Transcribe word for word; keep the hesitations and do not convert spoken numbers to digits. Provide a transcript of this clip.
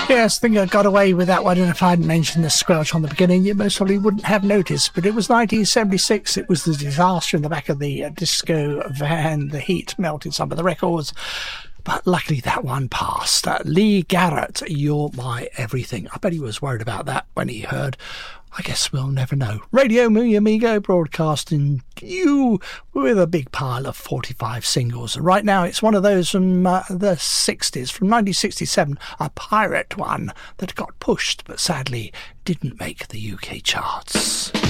Yes, I think I got away with that one, and if I hadn't mentioned the squelch on the beginning, you most probably wouldn't have noticed. But it was nineteen seventy-six. It was the disaster in the back of the uh, disco van. The heat melted some of the records. But luckily that one passed. Uh, Lee Garrett, You're My Everything. I bet he was worried about that when he heard. I guess we'll never know. Radio Muy Amigo broadcasting you with a big pile of forty-five singles. And right now it's one of those from uh, the sixties, from nineteen sixty-seven, a pirate one that got pushed but sadly didn't make the U K charts.